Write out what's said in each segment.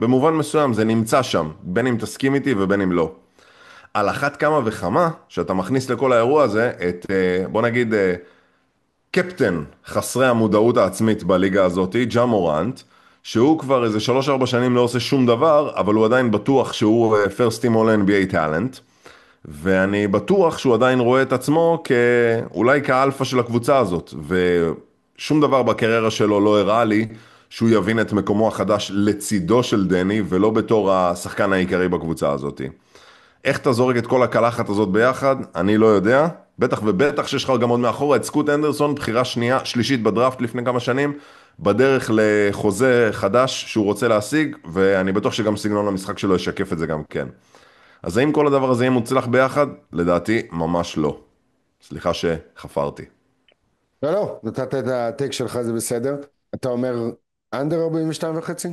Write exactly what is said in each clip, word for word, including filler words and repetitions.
במובן מסוים זה נמצא שם, בין אם תסכים איתי ובין אם לא. על אחת כמה וכמה, שאתה מכניס לכל האירוע הזה את, אה, בוא נגיד, אה, קפטן חסרי המודעות העצמית בליגה הזאת, ג'ה מורנט, שהוא כבר איזה שלוש ארבע שנים לא עושה שום דבר, אבל הוא עדיין בטוח שהוא אה, first team all N B A talent, ואני בטוח שהוא עדיין רואה את עצמו כאולי כאלפא של הקבוצה הזאת, ושום דבר בקריירה שלו לא הראה לי שהוא יבין את מקומו החדש לצידו של דני, ולא בתור השחקן העיקרי בקבוצה הזאת. איך אתה זורק את כל הקלחת הזאת ביחד? אני לא יודע. בטח ובטח שיש לך גם עוד מאחורה את סקוט אנדרסון, בחירה שנייה, שלישית בדראפט לפני כמה שנים, בדרך לחוזה חדש שהוא רוצה להשיג, ואני בטוח שגם סגנון המשחק שלו ישקף את זה גם כן. אז האם כל הדבר הזה יהיה מוצלח ביחד? לדעתי, ממש לא. סליחה שחפרתי. לא, לא, נתת את הטייק שלך, זה בסדר. אתה אומר אנדר ארבעים ושתיים וחצי?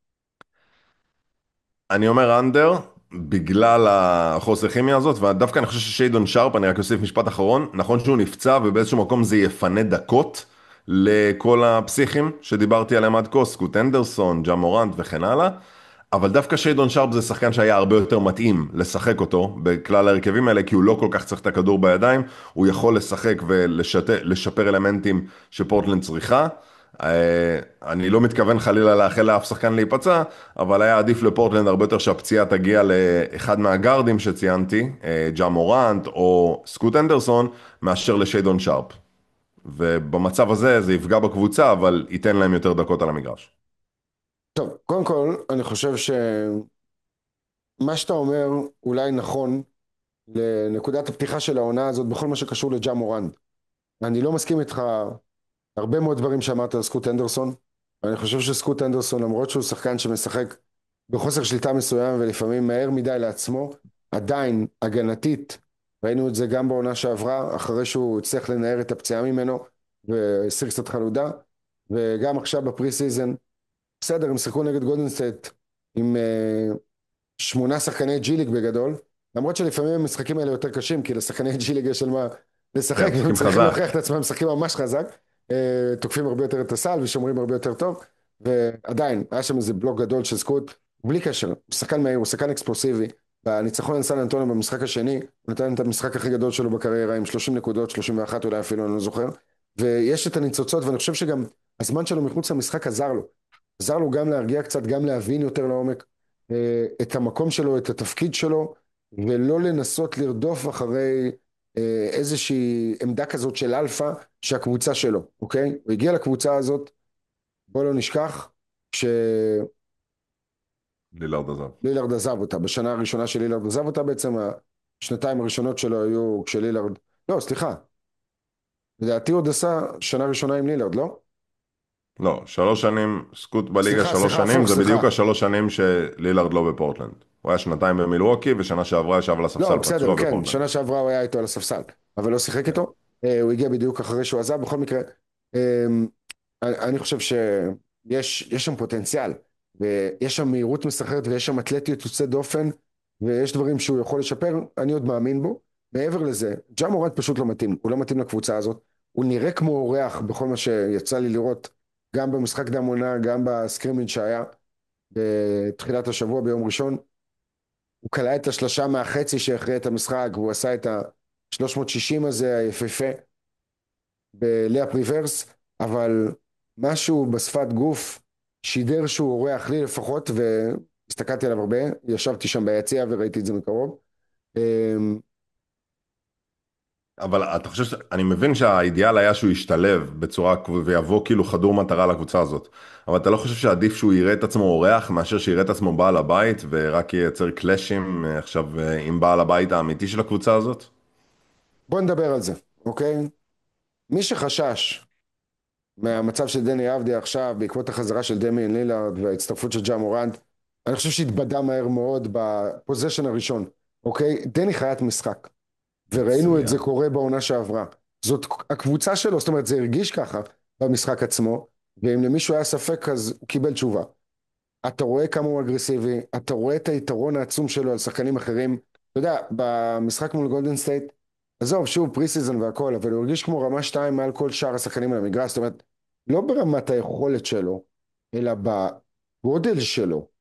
אני אומר אנדר, בגלל החוסר כימיה הזאת, ודווקא אני חושב ששיידון שרפ, אני רק אוסיף משפט אחרון, נכון שהוא נפצע ובאיזשהו מקום זה יפנה דקות לכל הפסיכים שדיברתי עליהם עד כה, סקוט אנדרסון, ג'ה מורנט וכן הלאה, אבל דווקא שיידון שרפ זה שחקן שהיה הרבה יותר מתאים לשחק אותו בכלל ההרכבים האלה, כי הוא לא כל כך צריך את הכדור בידיים, הוא יכול לשחק ולשפר אלמנטים שפורטלנד צריכה. אה, אני לא מתכוון חלילה לאחל לאף שחקן להיפצע, אבל היה עדיף לפורטלנד הרבה יותר שהפציעה תגיע לאחד מהגארדים שציינתי, אה, ג'ה מורנט או סקוט אנדרסון, מאשר לשיידון שרפ. ובמצב הזה זה יפגע בקבוצה, אבל ייתן להם יותר דקות על המגרש. טוב, קודם כל, אני חושב שמה שאתה אומר אולי נכון לנקודת הפתיחה של העונה הזאת בכל מה שקשור לג'ה מורנט. אני לא מסכים איתך הרבה מאוד דברים שאמרת על סקוט אנדרסון. אני חושב שסקוט אנדרסון, למרות שהוא שחקן שמשחק בחוסר שליטה מסוים ולפעמים מהר מדי לעצמו, עדיין הגנתית, ראינו את זה גם בעונה שעברה, אחרי שהוא הצליח לנער את הפציעה ממנו והסיר קצת חלודה, וגם עכשיו בפרי סיזן, בסדר, הם שיחקו נגד גולדן סטייט עם אה, שמונה שחקני ג'י ליג בגדול, למרות שלפעמים המשחקים האלה יותר קשים, כי לשחקני ג'י ליג יש על מה לשחק, כן, והם משחקים צריכים חזק. להוכיח את עצמם, משחקים ממש חזק, אה, תוקפים הרבה יותר את הסל ושומרים הרבה יותר טוב, ועדיין, היה שם איזה בלוק גדול של סקוט, בלי קשר, הוא שחקן מהיר, הוא שחקן אקספלוסיבי, בניצחון על סן אנטוניו במשחק השני, הוא נתן את המשחק הכי גדול שלו בקריירה, עם שלושים נקודות, שלושים ואחת אולי אפילו, אני לא זוכר, ויש את הניצוצות, ואני חושב שגם הזמן שלו מחוץ למשחק עזר לו, עזר לו גם להרגיע קצת, גם להבין יותר לעומק אה, את המקום שלו, את התפקיד שלו, ולא לנסות לרדוף אחרי אה, איזושהי עמדה כזאת של אלפא שהקבוצה שלו, אוקיי? הוא הגיע לקבוצה הזאת, בוא לא נשכח, כשלילארד לילארד עזב. עזב אותה, בשנה הראשונה שלילארד עזב אותה בעצם, השנתיים הראשונות שלו היו כשלילארד, לא, סליחה, לדעתי עוד עשה שנה ראשונה עם לילארד, לא? לא, שלוש שנים, סקוט בליגה סליחה, שלוש סליחה, שנים, הפוך, זה בדיוק סליחה. השלוש שנים שלילארד לא בפורטלנד. הוא היה שנתיים במילווקי, ושנה שעברה ישב על לא, הספסל בסדר, פצוע כן, בפורטלנד. שנה שעברה הוא היה איתו על הספסל, אבל לא שיחק כן. איתו. אה, הוא הגיע בדיוק אחרי שהוא עזב, בכל מקרה, אה, אני אני חושב שיש יש שם פוטנציאל, ויש שם מהירות מסחררת, ויש שם אתלטיות יוצאת דופן, ויש דברים שהוא יכול לשפר, אני עוד מאמין בו. מעבר לזה, ג'ה מורנט פשוט לא מתאים, הוא לא מתאים לקבוצה הזאת, הוא נראה כמו אורח בכל מה שיצא לי לראות, גם במשחק דם עונה, גם בסקרימינג שהיה בתחילת השבוע ביום ראשון, הוא קלע את השלושה מהחצי שהכריע את המשחק, והוא עשה את ה-שלוש מאות שישים הזה היפהפה בלאה פריברס, אבל משהו בשפת גוף שידר שהוא אורח לי לפחות, והסתכלתי עליו הרבה, ישבתי שם ביציע וראיתי את זה מקרוב. אמ, אבל אתה חושב ש... אני מבין שהאידיאל היה שהוא ישתלב בצורה, ויבוא כאילו חדור מטרה לקבוצה הזאת. אבל אתה לא חושב שעדיף שהוא יראה את עצמו אורח, מאשר שיראה את עצמו בעל הבית, ורק ייצר קלאשים אה, עכשיו אה, עם בעל הבית האמיתי של הקבוצה הזאת? בוא נדבר על זה, אוקיי? מי שחשש מהמצב של דני אבדיה עכשיו, בעקבות החזרה של דמיין לילארד וההצטרפות של ג'ה מורנט, אני חושב שהתבדה מהר מאוד בפוזיישן הראשון, אוקיי? דני חיית משחק. וראינו את זה מצוין. קורה בעונה שעברה. זאת הקבוצה שלו, זאת אומרת זה הרגיש ככה במשחק עצמו, ואם למישהו היה ספק אז הוא קיבל תשובה. אתה רואה כמה הוא אגרסיבי, אתה רואה את היתרון העצום שלו על שחקנים אחרים. אתה יודע, במשחק מול גולדן סטייט, עזוב, שוב, פרי סיזן והכל, אבל הוא הרגיש כמו רמה שתיים מעל כל שאר השחקנים על המגרש, זאת אומרת, לא ברמת היכולת שלו, אלא בגודל שלו.